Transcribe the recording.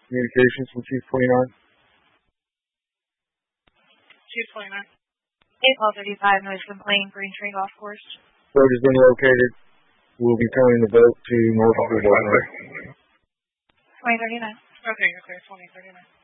communications from Chief 29. Chief 29. 8-12-35, noise complaint, Green Tree Golf Course. Boat has been located. We'll be towing the boat to Norfolk. 2039. Okay, 2039.